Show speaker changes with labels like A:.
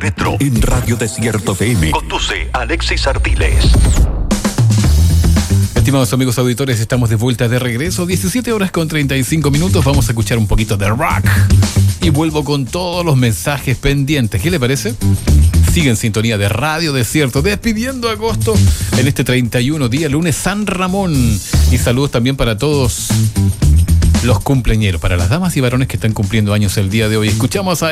A: Retro en Radio Desierto FM. Conduce Alexis Artiles.
B: Estimados amigos auditores, estamos de vuelta de regreso, 17:35. Vamos a escuchar un poquito de rock y vuelvo con todos los mensajes pendientes. ¿Qué le parece? Sigue en sintonía de Radio Desierto, despidiendo agosto en este 31 día, lunes San Ramón. Y saludos también para todos los cumpleañeros, para las damas y varones que están cumpliendo años el día de hoy. Escuchamos a